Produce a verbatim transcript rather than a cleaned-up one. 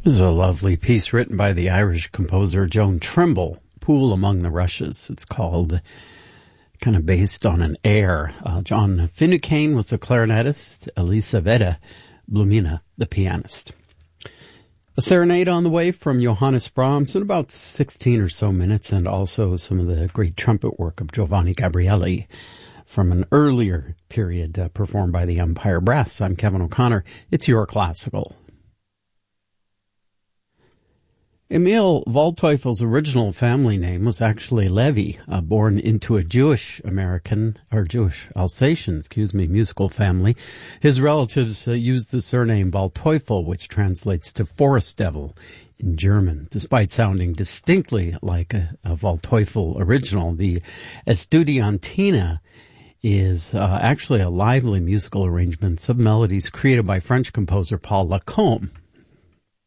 This is a lovely piece written by the Irish composer Joan Trimble, Pool Among the Rushes. It's called, kind of based on an air. Uh, John Finucane was the clarinetist, Elisaveta Blumina, the pianist. A serenade on the way from Johannes Brahms in about sixteen or so minutes, and also some of the great trumpet work of Giovanni Gabrielli from an earlier period uh, performed by the Empire Brass. I'm Kevin O'Connor. It's Your Classical. Emil Waldteufel's original family name was actually Levy, uh, born into a Jewish American, or Jewish Alsatian, excuse me, musical family. His relatives uh, used the surname Waldteufel, which translates to forest devil in German. Despite sounding distinctly like a, a Waldteufel original, the Estudiantina is uh, actually a lively musical arrangement of melodies created by French composer Paul Lacombe.